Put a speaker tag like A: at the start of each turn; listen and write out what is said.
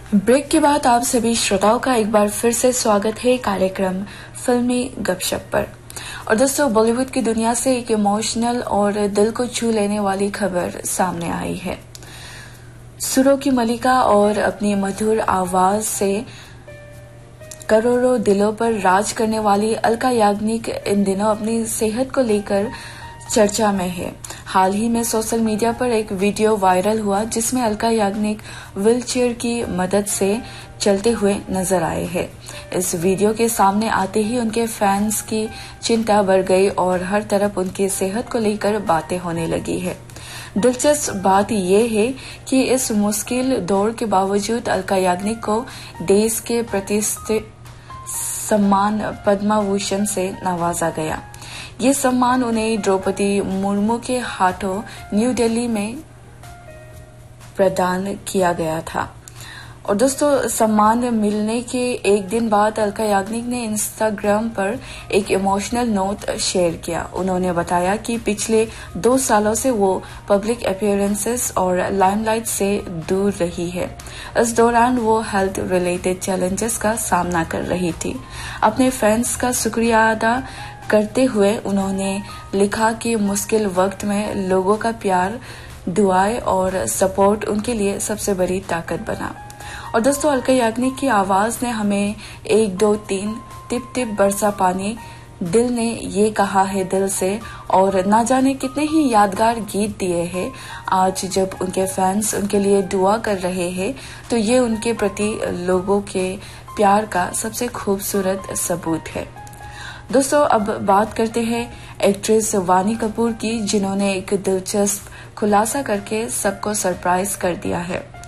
A: Break के बाद आप सभी श्रोताओं का एक बार फिर से स्वागत है कार्यक्रम फिल्मी गपशप पर। और दोस्तों, बॉलीवुड की दुनिया से एक इमोशनल और दिल को छू लेने वाली खबर सामने आई है। सुरों की मलिका और अपनी मधुर आवाज से करोड़ों दिलों पर राज करने वाली अलका याग्निक इन दिनों अपनी सेहत को लेकर चर्चा में है। हाल ही में सोशल मीडिया पर एक वीडियो वायरल हुआ जिसमें अलका याग्निक व्हीलचेयर की मदद से चलते हुए नजर आए हैं। इस वीडियो के सामने आते ही उनके फैंस की चिंता बढ़ गई और हर तरफ उनकी सेहत को लेकर बातें होने लगी है। दिलचस्प बात यह है कि इस मुश्किल दौर के बावजूद अलका याग्निक को देश के प्रतिष्ठित सम्मान पद्म भूषण से नवाजा गया। ये सम्मान उन्हें द्रौपदी मुर्मू के हाथों न्यू दिल्ली में प्रदान किया गया था। और दोस्तों, सम्मान मिलने के एक दिन बाद अलका याग्निक ने इंस्टाग्राम पर एक इमोशनल नोट शेयर किया। उन्होंने बताया कि पिछले 2 सालों से वो पब्लिक अपीयरेंसेस और लाइमलाइट से दूर रही है। इस दौरान वो हेल्थ रिलेटेड चैलेंजेस का सामना कर रही थी। अपने फैंस का शुक्रिया अदा करते हुए उन्होंने लिखा कि मुश्किल वक्त में लोगों का प्यार, दुआएं और सपोर्ट उनके लिए सबसे बड़ी ताकत बना। और दोस्तों, अलका याग्निक की आवाज ने हमें 1 2 3 टिप टिप बरसा पानी, दिल ने ये कहा है दिल से और ना जाने कितने ही यादगार गीत दिए हैं। आज जब उनके फैंस उनके लिए दुआ कर रहे हैं तो ये उनके प्रति लोगों के प्यार का सबसे खूबसूरत सबूत है। दोस्तों, अब बात करते हैं एक्ट्रेस वानी कपूर की, जिन्होंने एक दिलचस्प खुलासा करके सबको सरप्राइज कर दिया है।